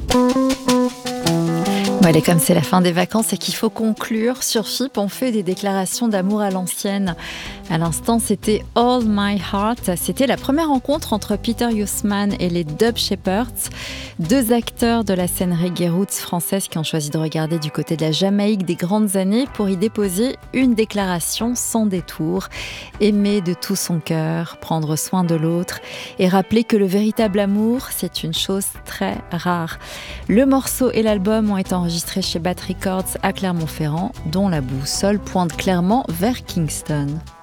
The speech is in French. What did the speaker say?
Bon, allez, comme c'est la fin des vacances et qu'il faut conclure, sur FIP, on fait des déclarations d'amour à l'ancienne. À l'instant, c'était All My Heart. C'était la première rencontre entre Peter Huisman et les Dub Shepherds, deux acteurs de la scène reggae roots française qui ont choisi de regarder du côté de la Jamaïque des grandes années pour y déposer une déclaration sans détour. Aimer de tout son cœur, prendre soin de l'autre et rappeler que le véritable amour, c'est une chose très rare. Le morceau et l'album ont été enregistrés chez Bat Records à Clermont-Ferrand, dont la boussole pointe clairement vers Kingston.